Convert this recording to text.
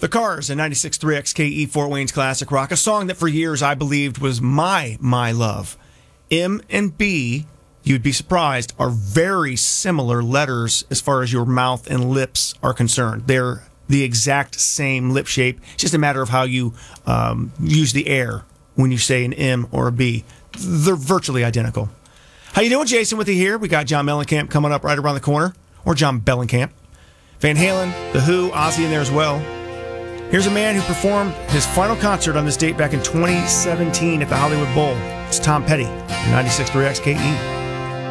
The Cars and 96.3 XKE Fort Wayne's Classic Rock, a song that for years I believed was my love. M and B, you'd be surprised, are very similar letters as far as your mouth and lips are concerned. They're the exact same lip shape. It's just a matter of how you use the air when you say an M or a B. They're virtually identical. How you doing, Jason? With you here. We got John Mellencamp coming up right around the corner, or John Bellenkamp. Van Halen, The Who, Ozzy in there as well. Here's a man who performed his final concert on this date back in 2017 at the Hollywood Bowl. It's Tom Petty, 96.3 XKE.